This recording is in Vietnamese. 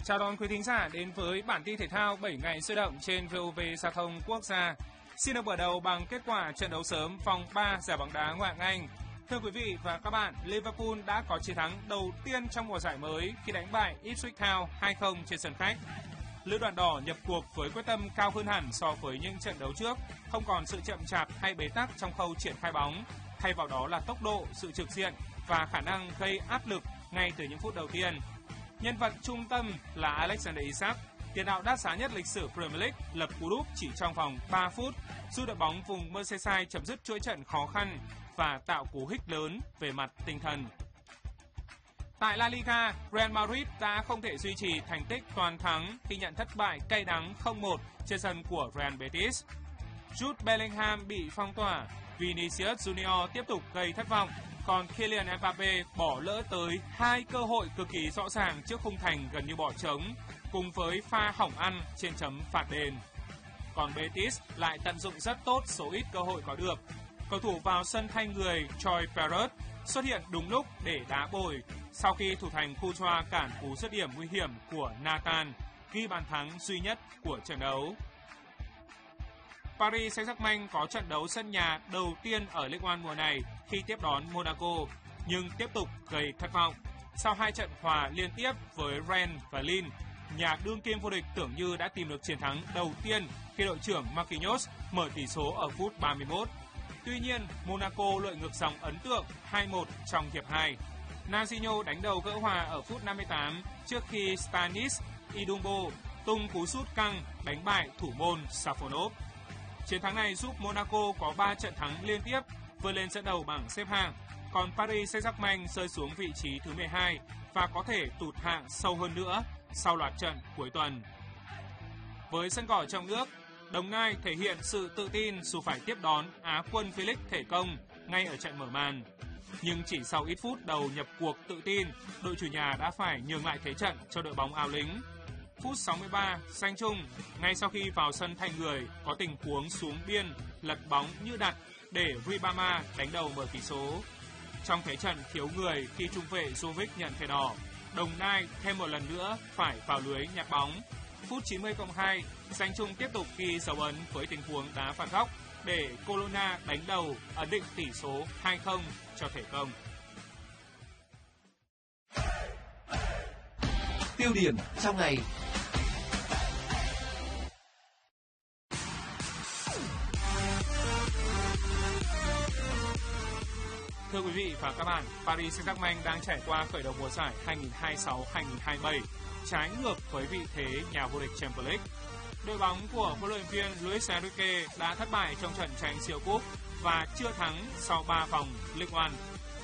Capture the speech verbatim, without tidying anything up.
Chào đón quý thính giả đến với bản tin thể thao bảy ngày sôi động trên vê o vê Giao thông Quốc gia. Xin được mở đầu bằng kết quả trận đấu sớm vòng ba giải bóng đá Ngoại hạng Anh. Thưa quý vị và các bạn, Liverpool đã có chiến thắng đầu tiên trong mùa giải mới khi đánh bại Ipswich Town hai không trên sân khách. Lữ đoàn đỏ nhập cuộc với quyết tâm cao hơn hẳn so với những trận đấu trước, không còn sự chậm chạp hay bế tắc trong khâu triển khai bóng, thay vào đó là tốc độ, sự trực diện và khả năng gây áp lực ngay từ những phút đầu tiên. Nhân vật trung tâm là Alexander Isak, tiền đạo đắt giá nhất lịch sử Premier League, lập cú đúp chỉ trong vòng ba phút, giúp đội bóng vùng Merseyside chấm dứt chuỗi trận khó khăn và tạo cú hích lớn về mặt tinh thần. Tại La Liga, Real Madrid đã không thể duy trì thành tích toàn thắng khi nhận thất bại cay đắng không một trên sân của Real Betis. Jude Bellingham bị phong tỏa, Vinicius Junior tiếp tục gây thất vọng, còn Kylian Mbappe bỏ lỡ tới hai cơ hội cực kỳ rõ ràng trước khung thành gần như bỏ trống, cùng với pha hỏng ăn trên chấm phạt đền. Còn Betis lại tận dụng rất tốt số ít cơ hội có được. Cầu thủ vào sân thay người Troy Parrott xuất hiện đúng lúc để đá bồi sau khi thủ thành Courtois cản cú dứt điểm nguy hiểm của Nathan, ghi bàn thắng duy nhất của trận đấu. Paris Saint-Germain có trận đấu sân nhà đầu tiên ở Ligue một mùa này khi tiếp đón Monaco, nhưng tiếp tục gây thất vọng. Sau hai trận hòa liên tiếp với Rennes và Lille, nhà đương kim vô địch tưởng như đã tìm được chiến thắng đầu tiên khi đội trưởng Marquinhos mở tỷ số ở phút ba mươi mốt. Tuy nhiên, Monaco lội ngược dòng ấn tượng hai một trong hiệp hai. Nazinho đánh đầu gỡ hòa ở phút năm mươi tám trước khi Stanis Idumbo tung cú sút căng đánh bại thủ môn Safonov. Chiến thắng này giúp Monaco có ba trận thắng liên tiếp vươn lên dẫn đầu bảng xếp hạng, còn Paris Saint-Germain rơi xuống vị trí thứ mười hai và có thể tụt hạng sâu hơn nữa sau loạt trận cuối tuần. Với sân cỏ trong nước, Đồng Nai thể hiện sự tự tin dù phải tiếp đón Á quân V-League thể công ngay ở trận mở màn. Nhưng chỉ sau ít phút đầu nhập cuộc tự tin, đội chủ nhà đã phải nhường lại thế trận cho đội bóng áo lính. Phút sáu mươi ba, xanh chung, ngay sau khi vào sân thay người, có tình huống xuống biên, lật bóng như đặt để Ribama đánh đầu mở tỷ số. Trong thế trận thiếu người khi trung vệ Jovic nhận thẻ đỏ, Đồng Nai thêm một lần nữa phải vào lưới nhặt bóng. Phút chín mươi cộng hai, xanh chung tiếp tục ghi dấu ấn với tình huống đá phạt góc để Colonna đánh đầu ấn định tỷ số hai không cho thể công. Tiêu điểm trong ngày. Thưa quý vị và các bạn, Paris Saint-Germain đang trải qua khởi đầu mùa giải hai nghìn không trăm hai mươi sáu hai nghìn không trăm hai mươi bảy, trái ngược với vị thế nhà vô địch Champions League. Đội bóng của huấn luyện viên Luis Enrique đã thất bại trong trận tranh siêu cúp và chưa thắng sau ba vòng Ligue một.